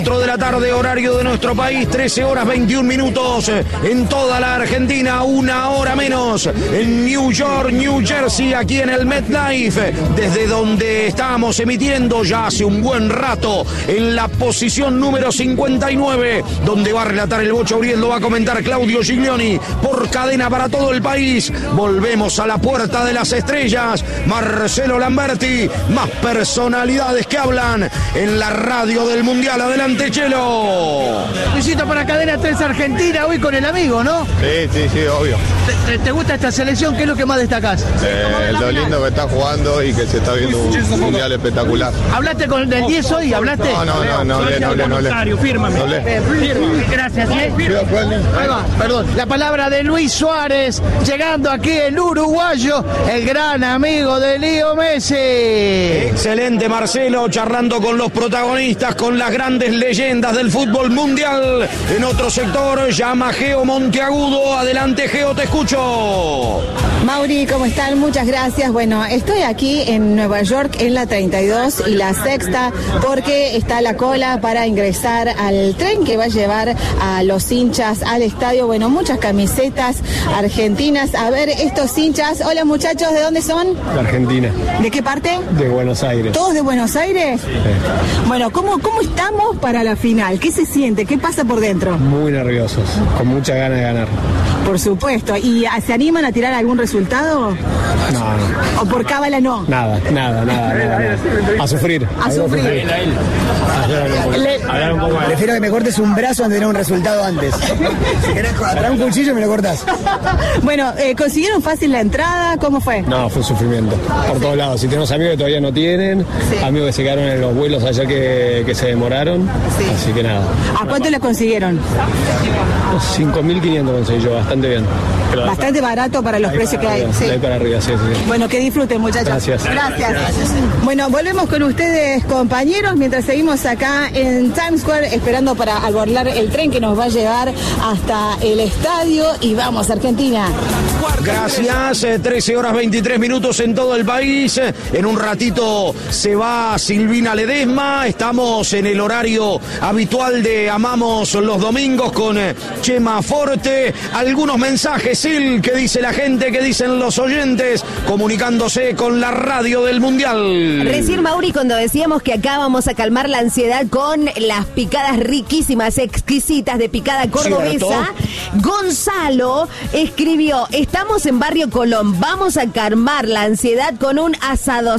De la tarde, horario de nuestro país, 13 horas 21 minutos en toda la Argentina, 1 hora menos en New York, New Jersey, aquí en el MetLife, desde donde estamos emitiendo ya hace un buen rato en la posición número 59, donde va a relatar el Bocha Uriel, lo va a comentar Claudio Giglioni por cadena para todo el país. Volvemos a la puerta de las estrellas, Marcelo Lamberti, más personalidades que hablan en la radio del Mundial. Adelante, Chelo. Visita para Cadena 3 Argentina hoy con el amigo, ¿no? Sí, obvio. ¿Te gusta esta selección? ¿Qué es lo que más destacás? Lo lindo que está jugando y que se está viendo un mundial espectacular. ¿Hablaste con el del 10 hoy? ¿Hablaste? No hablé. Fírmame. Gracias. Ahí va, perdón. La palabra de Luis Suárez, llegando aquí el uruguayo, el gran amigo de Leo Messi. Excelente, Marcelo, charlando con los protagonistas, con las grandes leyendas del fútbol mundial. En otro sector, llama Geo Monteagudo. Adelante, Geo, te escucho. Mauri, ¿cómo están? Muchas gracias. Bueno, estoy aquí en Nueva York en la 32 y la Sexta porque está la cola para ingresar al tren que va a llevar a los hinchas al estadio. Bueno, muchas camisetas argentinas. A ver, estos hinchas. Hola, muchachos, ¿de dónde son? De Argentina. ¿De qué parte? De Buenos Aires. ¿Todos de Buenos Aires? Sí. Bueno, ¿cómo estamos para la final? ¿Qué se siente? ¿Qué pasa por dentro? Muy nerviosos, con muchas ganas de ganar. Por supuesto. ¿Y se animan a tirar algún resultado? No. ¿O por cábala no? Nada. A sufrir. Prefiero que me cortes un brazo antes de tener un resultado antes. Si querés traer un cuchillo me lo cortás. Bueno, ¿consiguieron fácil la entrada? ¿Cómo fue? No, fue un sufrimiento. Por todos lados. Si tenemos amigos que todavía no tienen, sí. Amigos que se quedaron en los vuelos ayer que se demoraron. Sí. Así que nada. ¿A cuánto la consiguieron? 5.500 conseguí yo, bastante bien. Pero bastante barato para los precios que hay. Sí. Ahí para arriba, sí. Bueno, que disfruten, muchachos. Gracias. Bueno, volvemos con ustedes, compañeros, mientras seguimos acá en Times Square esperando para abordar el tren que nos va a llevar hasta el estadio y vamos, Argentina. Gracias, 13 horas 23 minutos en todo el país. En un ratito se va Silvina Ledesma. Estamos en el horario habitual de Amamos los Domingos con Chema Forte. Algunos mensajes, Sil, que dice la gente, que dicen los oyentes, comunicándose con la radio del Mundial. Recién, Mauri, cuando decíamos que acá vamos a calmar la ansiedad con las picadas riquísimas, exquisitas de picada cordobesa, ¿cierto? Gonzalo escribió: estamos en Barrio Colón, vamos a calmar la ansiedad con un asado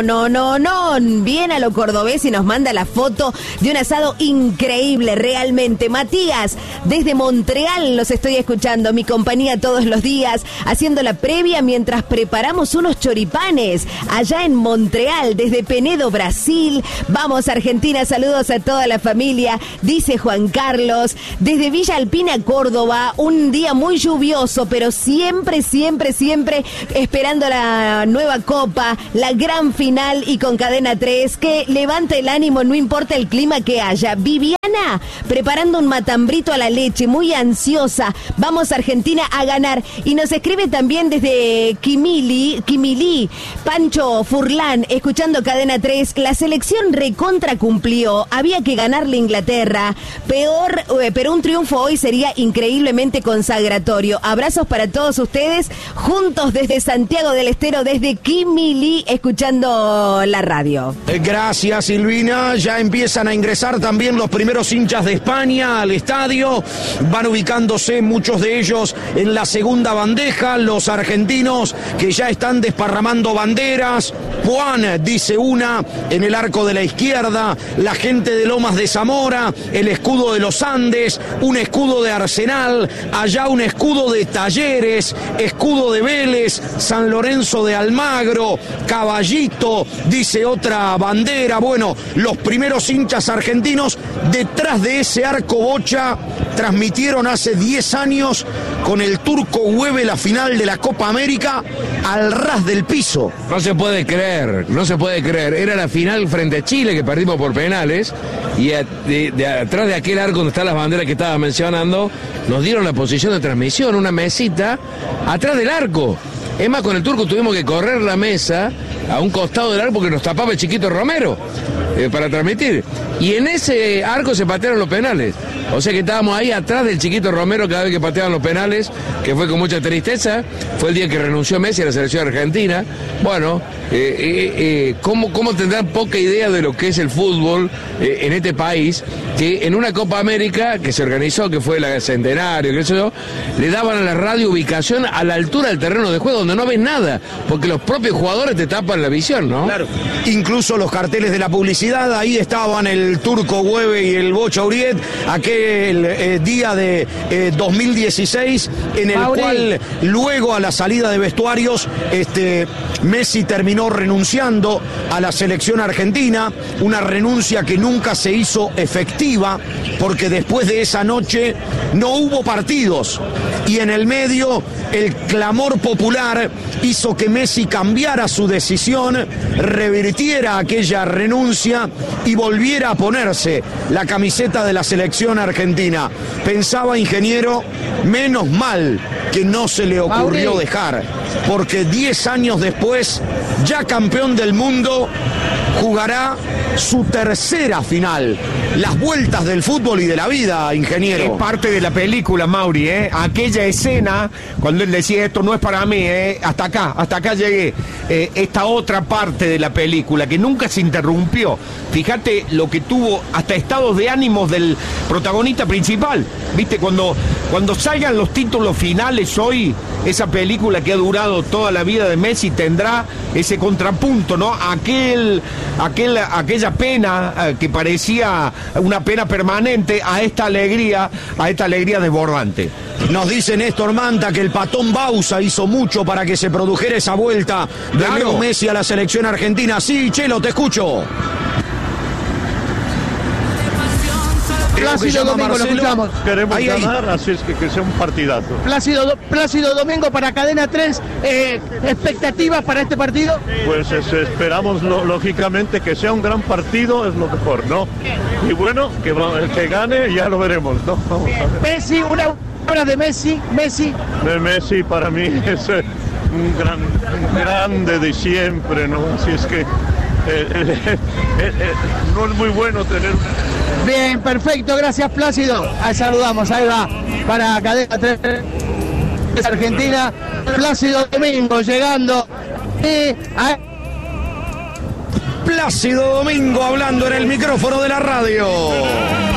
bien a lo cordobés, y nos manda la foto de un asado increíble, realmente. Matías, desde Montreal los estoy escuchando, mi compañía todos los días, haciendo la previa mientras preparamos unos choripanes allá en Montreal, desde Penedo, Brasil. Vamos, Argentina, saludos a toda la familia, dice Juan Carlos. Desde Villa Alpina, Córdoba, un día muy lluvioso, pero siempre esperando la nueva copa, la gran final, y con Cadena 3 que levanta el ánimo, no importa el clima que haya. Viviana, preparando un matambrito a la leche, muy ansiosa. Vamos, Argentina, a ganar. Y nos escribe también desde Quimilí, Pancho Furlán, escuchando Cadena 3. La selección recontra cumplió, había que ganarle a Inglaterra, pero un triunfo hoy sería increíblemente consagratorio. Abrazos para todos ustedes, juntos desde Santiago del Estero, desde Quimilí, escuchando la radio. Gracias, Silvina. Ya empiezan a ingresar también los primeros hinchas de España al estadio. Van ubicándose muchos de ellos en la segunda bandeja. Los argentinos que ya están desparramando banderas. Juan dice una en el arco de la izquierda. La gente de Lomas de Zamora, el escudo de los Andes, un escudo de Arsenal, allá un escudo de Talleres, escudo de Vélez, San Lorenzo de Almagro, Caballito, dice otra bandera. Bueno, los primeros hinchas argentinos detrás de ese arco, Bocha, transmitieron hace 10 años con el Turco Hueve la final de la Copa América al ras del piso. No se puede creer. Era la final frente a Chile, que perdimos por penales, y atrás de aquel arco donde están las banderas que estaba mencionando, nos dieron la posición de transmisión, una mesita atrás del arco. Es más, con el Turco tuvimos que correr la mesa a un costado del arco porque nos tapaba el Chiquito Romero. para transmitir. Y en ese arco se patearon los penales. O sea que estábamos ahí atrás del chiquito Romero cada vez que pateaban los penales, que fue con mucha tristeza. Fue el día que renunció Messi a la selección argentina. Bueno, ¿cómo tendrán poca idea de lo que es el fútbol en este país? Que en una Copa América que se organizó, que fue la Centenario, qué sé yo, le daban a la radio ubicación a la altura del terreno de juego, donde no ves nada, porque los propios jugadores te tapan la visión, ¿no? Claro. Incluso los carteles de la publicidad, ahí estaban el Turco Güeve y el Bocha Uriet, aquel día de 2016, en el cual luego a la salida de vestuarios, Messi terminó renunciando a la selección argentina, una renuncia que nunca se hizo efectiva, porque después de esa noche no hubo partidos, y en el medio el clamor popular hizo que Messi cambiara su decisión, revirtiera aquella renuncia y volviera a ponerse la camiseta de la selección argentina. Pensaba, ingeniero, menos mal que no se le ocurrió dejar, porque 10 años después, ya campeón del mundo, jugará su tercera final. Las vueltas del fútbol y de la vida, ingeniero. Es parte de la película, Mauri, aquella escena cuando él decía esto no es para mí, hasta acá llegué. Esta otra parte de la película que nunca se interrumpió. Fíjate lo que tuvo, hasta estados de ánimos del protagonista principal. Viste, cuando salgan los títulos finales hoy, esa película que ha durado toda la vida de Messi tendrá ese contrapunto, ¿no? Aquella pena que parecía una pena permanente a esta alegría desbordante. Nos dice Néstor Manta que el patón Bausa hizo mucho para que se produjera esa vuelta de Leo Messi a la selección argentina. Sí, Chelo, te escucho. Plácido Domingo, lo escuchamos. Queremos ganar, así es que sea un partidazo. Plácido Domingo para Cadena 3. ¿Expectativas para este partido? Pues esperamos lógicamente que sea un gran partido, es lo mejor, ¿no? Y bueno, que el que gane ya lo veremos, ¿no? Vamos a ver. Messi, una hora de Messi. De Messi para mí es un grande de siempre, ¿no? Así es que no es muy bueno tener... Bien, perfecto, gracias Plácido. Ahí saludamos, ahí va, para Cadena 3 Argentina, Plácido Domingo llegando. Plácido Domingo hablando en el micrófono de la radio.